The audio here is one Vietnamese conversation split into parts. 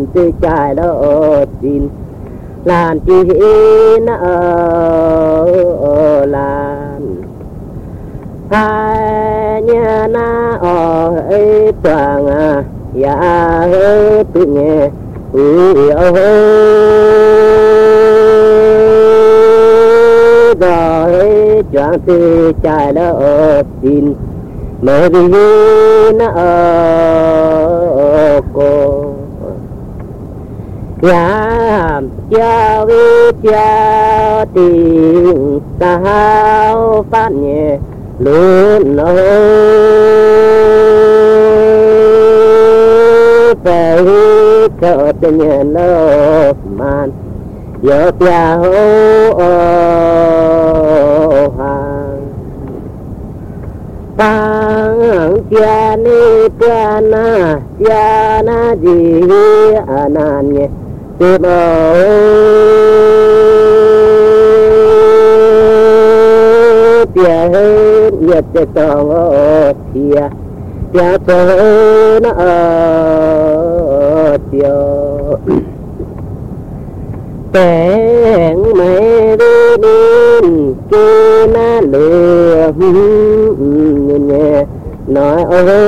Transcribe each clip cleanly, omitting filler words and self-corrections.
tư trai đó tin làn chi nợ làn hai nhà na ấy toàn ya tự nghe rồi choáng tư trai đó tin mới đi nợ cô ya cha vi cha tình sao phát nhẹ luôn nỗi phải cho tình nhân lâu man giờ cha hô hàng pang cha ni cha na gì anan nhé tìm tiền nhật cho tao thia cha cho nó tiêu tên mày đi đến kia na lừa nhẹ nói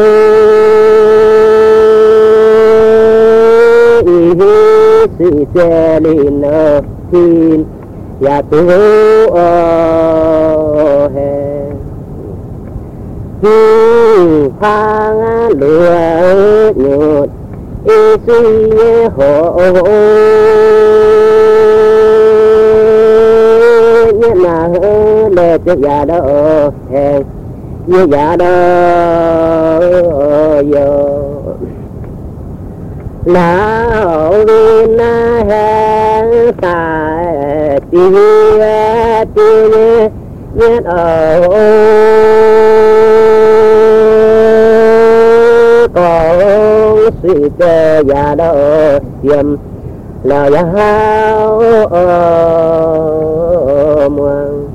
sự xe lên tin ya tu hè phang lừa nhột suy hộ như là lệ cho già đó hèn như già đó giờ lão viên hèn tại tia nhất có sự tê già đó tiêm là hao muang